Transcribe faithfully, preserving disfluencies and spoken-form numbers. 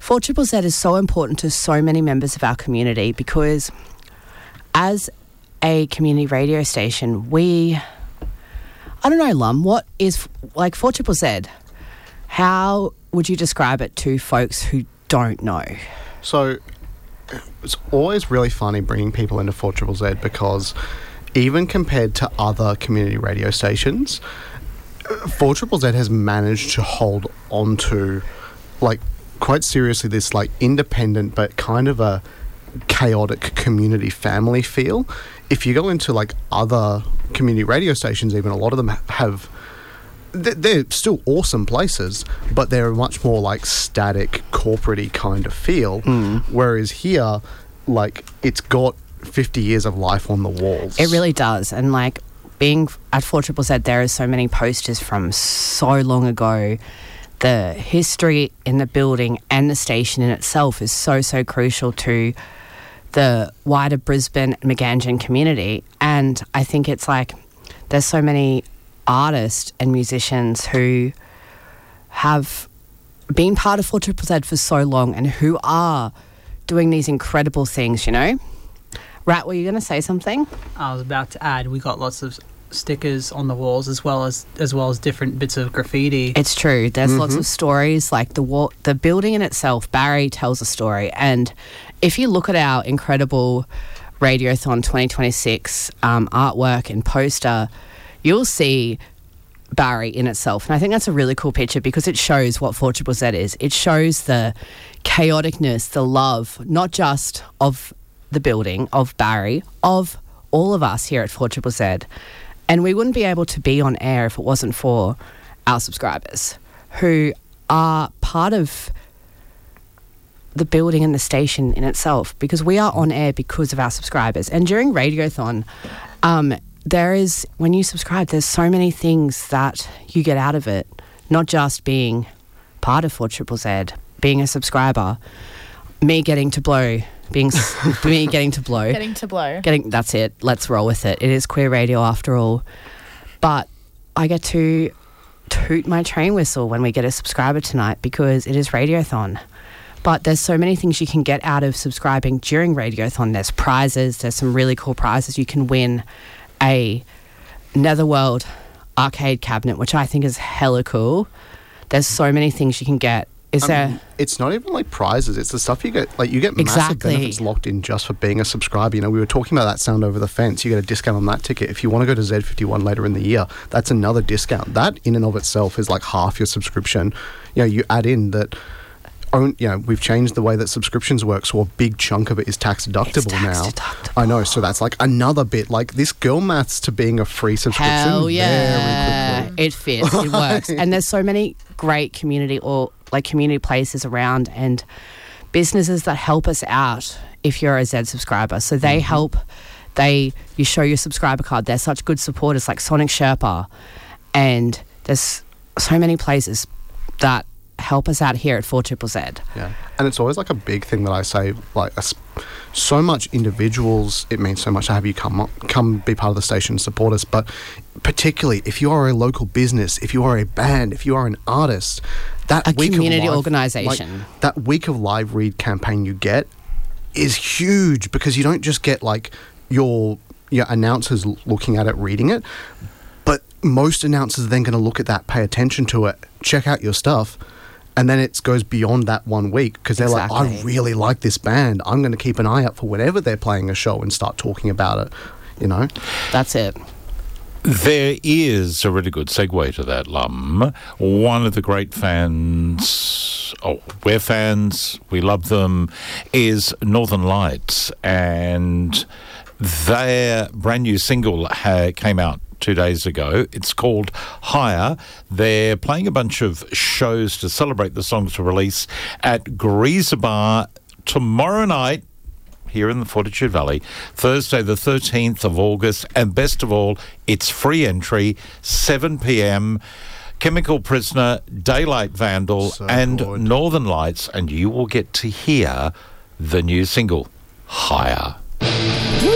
four Z Z is so important to so many members of our community because as a community radio station, we, I don't know, Lum, what is, like, four Z Z? How would you describe it to folks who don't know? So it's always really funny bringing people into four Z Z because even compared to other community radio stations, four Z Z has managed to hold on to, like, quite seriously this, like, independent but kind of a chaotic community family feel. If you go into, like, other community radio stations, even a lot of them have, they're still awesome places, but they're much more, like, static, corporate-y kind of feel. Mm. Whereas here, like, it's got fifty years of life on the walls. It really does. And, like, being at four Z Z, there are so many posters from so long ago. The history in the building and the station in itself is so, so crucial to the wider Brisbane and Meganjin community. And I think it's like there's so many artists and musicians who have been part of four Z Z for so long and who are doing these incredible things, you know? Rat, were you going to say something? I was about to add, we got lots of stickers on the walls as well as as well as different bits of graffiti. It's true. There's Mm-hmm. lots of stories. Like the wall, the building in itself, Barry tells a story. And if you look at our incredible Radiothon twenty twenty-six um, artwork and poster, you'll see Barry in itself. And I think that's a really cool picture because it shows what four Z Z is. It shows the chaoticness, the love, not just of the building, of Barry, of all of us here at four Z Z. And we wouldn't be able to be on air if it wasn't for our subscribers who are part of the building and the station in itself, because we are on air because of our subscribers. And during Radiothon, um, there is, when you subscribe, there's so many things that you get out of it, not just being part of four Z Z, being a subscriber, me getting to blow, being me getting to blow. Getting to blow. Getting, that's it. Let's roll with it. It is queer radio after all. But I get to toot my train whistle when we get a subscriber tonight because it is Radiothon. But there's so many things you can get out of subscribing during Radiothon. There's prizes. There's some really cool prizes. You can win a Netherworld arcade cabinet, which I think is hella cool. There's so many things you can get. Is I there... mean, it's not even like prizes. It's the stuff you get. Like you get massive Exactly. benefits locked in just for being a subscriber. You know, we were talking about that Sound Over the Fence. You get a discount on that ticket. If you want to go to Z fifty-one later in the year, that's another discount. That in and of itself is like half your subscription. You know, you add in that. Own, you know, we've changed the way that subscriptions work, so a big chunk of it is tax deductible It's tax now. deductible. I know, so that's like another bit. Like this girl maths to being a free subscription. Hell yeah. Very quickly. It fits. It works. And there's so many great community or like community places around and businesses that help us out if you're a Z subscriber. So they mm-hmm. help. They you show your subscriber card. They're such good supporters like Sonic Sherpa. And there's so many places that help us out here at four Z Z. Yeah, and it's always like a big thing that I say, like a, so much individuals, it means so much to have you come up, come be part of the station and support us, but particularly if you are a local business, if you are a band, if you are an artist, that A week community of live, organisation. like, that week of live read campaign you get is huge because you don't just get like your, your announcers looking at it, reading it, but most announcers are then going to look at that, pay attention to it, check out your stuff. And then it goes beyond that one week because they're Exactly. like, I really like this band. I'm going to keep an eye out for whenever they're playing a show and start talking about it, you know? That's it. There is a really good segue to that, Lum. One of the great fans, oh, we're fans, we love them, is Northern Lights. And their brand new single ha- came out two days ago. It's called Higher. They're playing a bunch of shows to celebrate the song's release at Greaser Bar tomorrow night here in the Fortitude Valley, Thursday the thirteenth of August, and best of all, it's free entry, seven p.m. Chemical Prisoner, Daylight Vandal, So and good. Northern Lights, and you will get to hear the new single, Higher.